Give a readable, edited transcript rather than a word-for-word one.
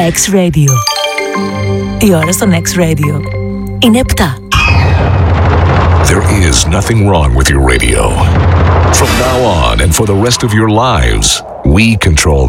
X-Radio. Η ώρα στον X-Radio είναι 7. There is nothing wrong with your radio. From now on and for the rest of your lives, we control